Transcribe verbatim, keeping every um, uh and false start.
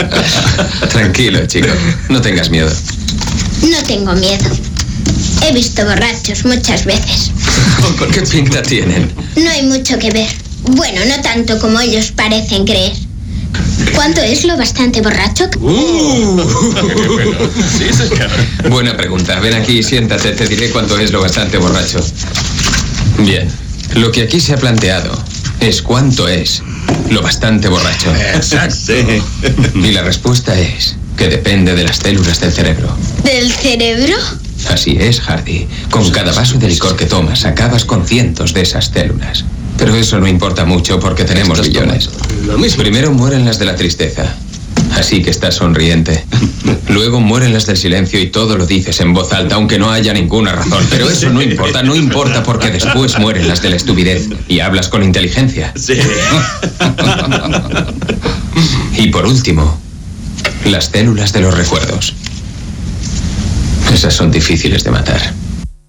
Tranquilo, chico. No tengas miedo. No tengo miedo. He visto borrachos muchas veces. ¿Qué pinta tienen? No hay mucho que ver. Bueno, no tanto como ellos parecen creer. ¿Cuánto es lo bastante borracho? Uh, sí, señor. Buena pregunta. Ven aquí, siéntate, te diré cuánto es lo bastante borracho. Bien, lo que aquí se ha planteado es cuánto es lo bastante borracho. Exacto. Sí. Y la respuesta es que depende de las células del cerebro. ¿Del cerebro? Así es, Hardy. Con cada vaso de licor que tomas, acabas con cientos de esas células. Pero eso no importa mucho porque tenemos billones. Primero mueren las de la tristeza. Así que estás sonriente. Luego mueren las del silencio y todo lo dices en voz alta, aunque no haya ninguna razón. Pero eso no importa, no importa porque después mueren las de la estupidez y hablas con inteligencia. Sí. Y por último, las células de los recuerdos. Esas son difíciles de matar.